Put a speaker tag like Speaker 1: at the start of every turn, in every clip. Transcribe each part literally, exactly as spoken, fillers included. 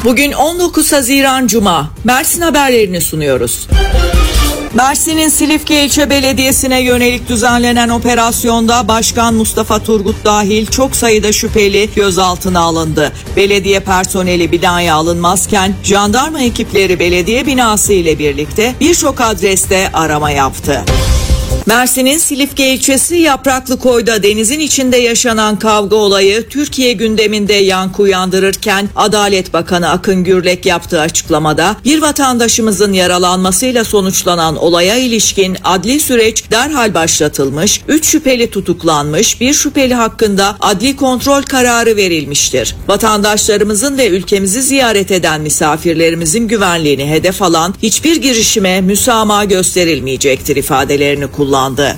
Speaker 1: Bugün on dokuz Haziran Cuma. Mersin haberlerini sunuyoruz. Mersin'in Silifke İlçe Belediyesi'ne yönelik düzenlenen operasyonda Başkan Mustafa Turgut dahil çok sayıda şüpheli gözaltına alındı. Belediye personeli binaya alınmazken jandarma ekipleri belediye binası ile birlikte birçok adreste arama yaptı. Mersin'in Silifke ilçesi Yapraklıkoy'da denizin içinde yaşanan kavga olayı Türkiye gündeminde yankı uyandırırken Adalet Bakanı Akın Gürlek yaptığı açıklamada bir vatandaşımızın yaralanmasıyla sonuçlanan olaya ilişkin adli süreç derhal başlatılmış, üç şüpheli tutuklanmış, bir şüpheli hakkında adli kontrol kararı verilmiştir. Vatandaşlarımızın ve ülkemizi ziyaret eden misafirlerimizin güvenliğini hedef alan hiçbir girişime müsamaha gösterilmeyecektir ifadelerini kullandı.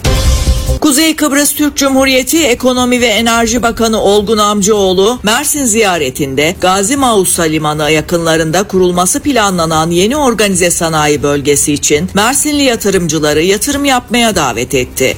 Speaker 1: Kuzey Kıbrıs Türk Cumhuriyeti Ekonomi ve Enerji Bakanı Olgun Amcaoğlu, Mersin ziyaretinde Gazi Mausa Limanı yakınlarında kurulması planlanan yeni organize sanayi bölgesi için Mersinli yatırımcıları yatırım yapmaya davet etti.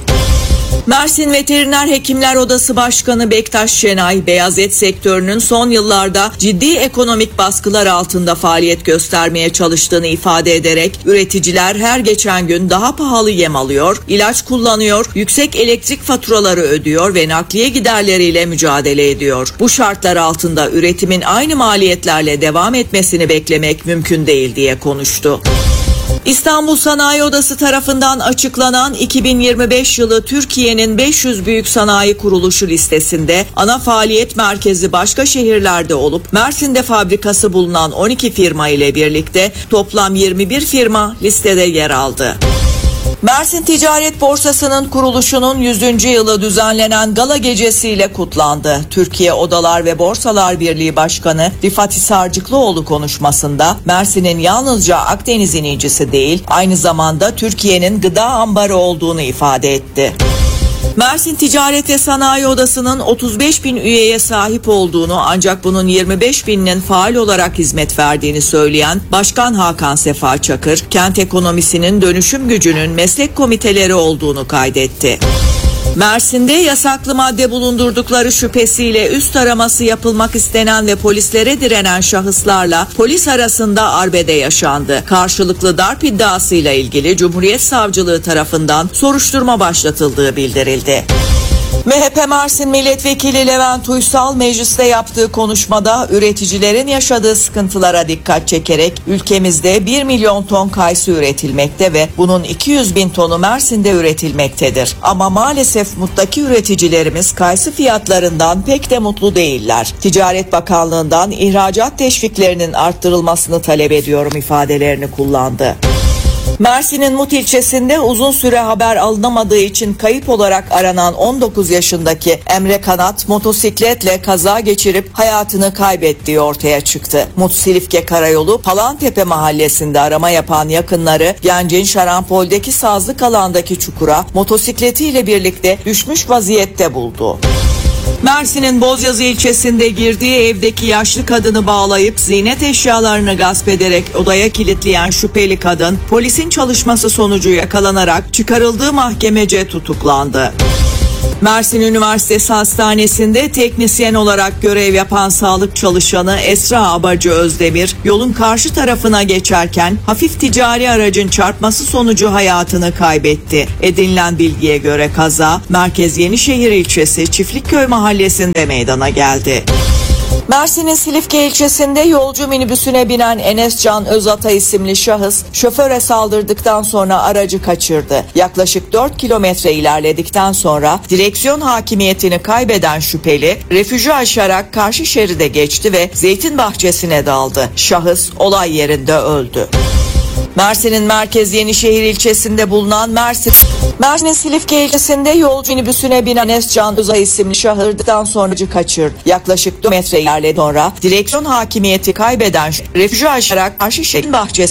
Speaker 1: Mersin Veteriner Hekimler Odası Başkanı Bektaş Şenay, beyaz et sektörünün son yıllarda ciddi ekonomik baskılar altında faaliyet göstermeye çalıştığını ifade ederek üreticiler her geçen gün daha pahalı yem alıyor, ilaç kullanıyor, yüksek elektrik faturaları ödüyor ve nakliye giderleriyle mücadele ediyor. Bu şartlar altında üretimin aynı maliyetlerle devam etmesini beklemek mümkün değil diye konuştu. İstanbul Sanayi Odası tarafından açıklanan iki bin yirmi beş yılı Türkiye'nin beş yüz büyük sanayi kuruluşu listesinde ana faaliyet merkezi başka şehirlerde olup Mersin'de fabrikası bulunan on iki firma ile birlikte toplam yirmi bir firma listede yer aldı. Mersin Ticaret Borsası'nın kuruluşunun yüzüncü yılı düzenlenen gala gecesiyle kutlandı. Türkiye Odalar ve Borsalar Birliği Başkanı Rifat Hisarcıklıoğlu konuşmasında Mersin'in yalnızca Akdeniz'in incisi değil, aynı zamanda Türkiye'nin gıda ambarı olduğunu ifade etti. Mersin Ticaret ve Sanayi Odası'nın otuz beş bin üyeye sahip olduğunu ancak bunun yirmi beş bininin faal olarak hizmet verdiğini söyleyen Başkan Hakan Sefa Çakır, kent ekonomisinin dönüşüm gücünün meslek komiteleri olduğunu kaydetti. Mersin'de yasaklı madde bulundurdukları şüphesiyle üst araması yapılmak istenen ve polislere direnen şahıslarla polis arasında arbede yaşandı. Karşılıklı darp iddiasıyla ilgili Cumhuriyet Savcılığı tarafından soruşturma başlatıldığı bildirildi. M H P Mersin Milletvekili Levent Uysal mecliste yaptığı konuşmada üreticilerin yaşadığı sıkıntılara dikkat çekerek ülkemizde bir milyon ton kayısı üretilmekte ve bunun iki yüz bin tonu Mersin'de üretilmektedir. Ama maalesef muttaki üreticilerimiz kayısı fiyatlarından pek de mutlu değiller. Ticaret Bakanlığı'ndan ihracat teşviklerinin arttırılmasını talep ediyorum ifadelerini kullandı. Mersin'in Mut ilçesinde uzun süre haber alınamadığı için kayıp olarak aranan on dokuz yaşındaki Emre Kanat motosikletle kaza geçirip hayatını kaybettiği ortaya çıktı. Mut Silifke Karayolu Palantepe mahallesinde arama yapan yakınları gencin şarampol'deki sazlık alandaki çukura motosikletiyle birlikte düşmüş vaziyette buldu. Mersin'in Bozyazı ilçesinde girdiği evdeki yaşlı kadını bağlayıp ziynet eşyalarını gasp ederek odaya kilitleyen şüpheli kadın polisin çalışması sonucu yakalanarak çıkarıldığı mahkemece tutuklandı. Mersin Üniversitesi Hastanesi'nde teknisyen olarak görev yapan sağlık çalışanı Esra Abacı Özdemir yolun karşı tarafına geçerken hafif ticari aracın çarpması sonucu hayatını kaybetti. Edinilen bilgiye göre kaza Merkez Yenişehir ilçesi Çiftlikköy mahallesinde meydana geldi. Mersin'in Silifke ilçesinde yolcu minibüsüne binen Enes Can Özatay isimli şahıs şoföre saldırdıktan sonra aracı kaçırdı. Yaklaşık dört kilometre ilerledikten sonra direksiyon hakimiyetini kaybeden şüpheli refüjü aşarak karşı şeride geçti ve zeytin bahçesine daldı. Şahıs olay yerinde öldü. Mersin'in Merkez Yenişehir ilçesinde bulunan Mersin Mersin'in Silifke ilçesinde yolcu minibüsüne binen Enes Can Özay isimli şahırdan sonra aracı kaçırdı. Yaklaşık dört metre ilerledi sonra direksiyon hakimiyeti kaybeden refüjü aşarak karşı şehrin bahçesine